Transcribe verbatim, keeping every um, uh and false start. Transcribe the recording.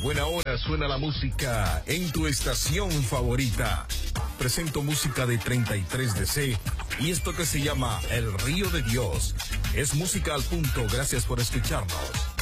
buena hora suena la música en tu estación favorita. Presento música de treinta y tres D C y esto que se llama El Río de Dios. Es música al punto, gracias por escucharnos.